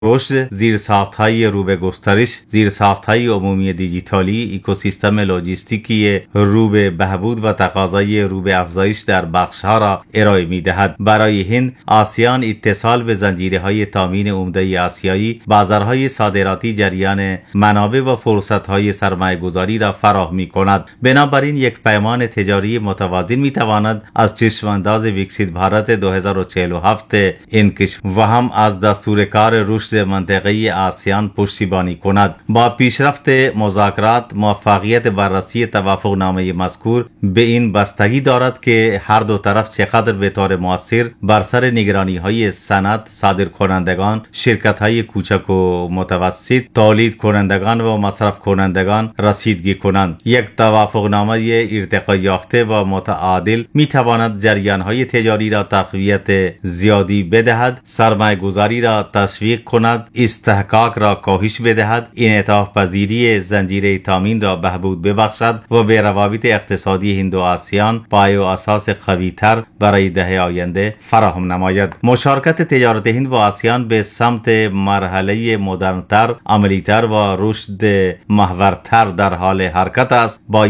رشد، زیرساخت‌های رو به گسترش، زیرساخت‌های عمومی دیجیتالی، اکوسیستم لوجستیکی رو به بهبود و تقاضای رو به افزایش در بخش‌ها را ارائه می‌دهد. برای هند، آسیان اتصال به زنجیره‌های تامین عمده آسیایی، بازارهای صادراتی، جریان منابع و فرصت‌های سرمایه‌گذاری را فراهم می‌کند. بنابراین یک پیمان تجاری متوازن می‌تواند از چشم‌انداز ویکسیت بھارت 2047 این کشور و هم از دستور کار رشد منطقه آسیان پشتیبانی کند. با پیشرفت مذاکرات، موفقیت بررسی توافقنامه مذکور به این بستگی دارد که هر دو طرف چقدر به طور مؤثر بر سر نگرانی‌های صنعت، صادرکنندگان، شرکت‌های کوچک و متوسط، تولید کنندگان و مصرف کنندگان رسیدگی کنند. یک توافقنامه ارتقا یافته و متعادل می‌تواند جریان‌های تجاری را تقویت زیادی بدهد، سرمایه‌گذاری را تشویق کند، استحقاق را کاهش بدهد، انعطاف پذیری زنجیره تامین را بهبود ببخشد و به روابط اقتصادی هند و آسیان پایه و اساس قوی‌تر برای دهه آینده فراهم نماید. مشارکت تجارت هند و آسیان به سمت مرحله مدرن‌تر، عملی‌تر و رشد محورتر در حال حرکت است. با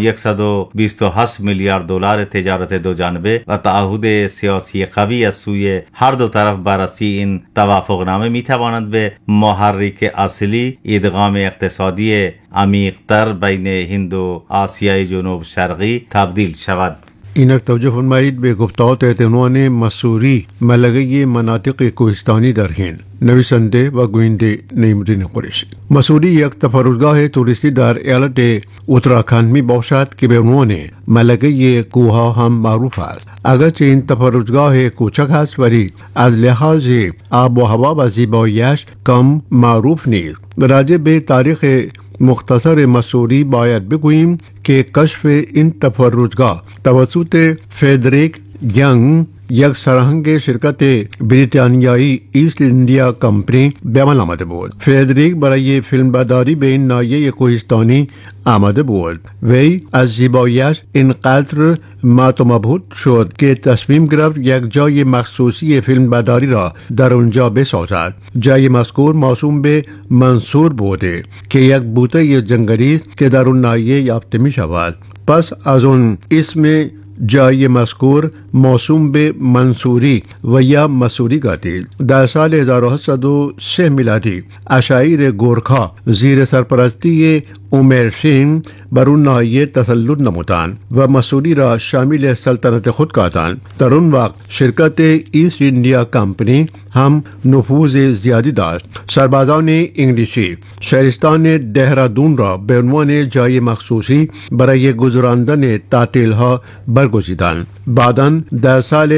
128 میلیارد دلار تجارت دو جانبه و تعهد سیاسی قوی از سوی هر دو طرف، بررسی این توافقنامه می‌تواند به محرک اصلی ادغام اقتصادی عمیق‌تر بین هند و آسیای جنوب شرقی تبدیل شود. اینک توجه فرمایید به گفتهات عنوان مسوری ملغه مناطق کوهستانی در هند. نویسنده و گوینده نیم‌الدین قریشی. مسوری یک تفرجگاه توریستی در ایالت اتراخند می باشد که به عنوان ملغه کوه‌ها هم معروف است. اگرچه این تفرجگاه کوچک است ولی از لحاظ آب و هوا و زیبایی‌اش کم معروف نیست. راجع به تاریخ مختصر مسوری باید بگوییم که کشف این تفرجگاه توسط فردریک ینگ، یک سرهنگ شرکت بریتانیایی ایست اندیا کمپنی به عمل آمده بود. فردریک برای فیلمبرداری به این ناحیه کوهستانی آمده بود. وی از زیبایی‌اش اینقدر مات و مبهوت شد که تصمیم گرفت یک جای مخصوصی فیلمبرداری را در اونجا بسازد. جای مذکور موسوم به منصور بوده که یک بوته جنگلی است که در اون ناحیه یافته می شود. پس از اون اسم جای مذکور موسوم به منصوری و یا مسوری گردید. در سال 1803 میلادی اشایر گورکها زیر سرپرستی عمر سینگ بر اون ناحیه تسلط نمودند و مسوری را شامل سلطنت خود کردند. در اون وقت شرکت ایست اندیا کمپنی هم نفوذ زیادی داشت. سربازان انگلیسی شهرستان دهرادون را به عنوان جای مخصوصی برای گذراندن تعطیل‌ها برگزیدند. بعداً در سال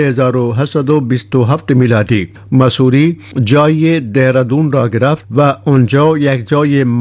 1827 میلادی مسوری جای دهرادون را گرفت و آنجا یک جای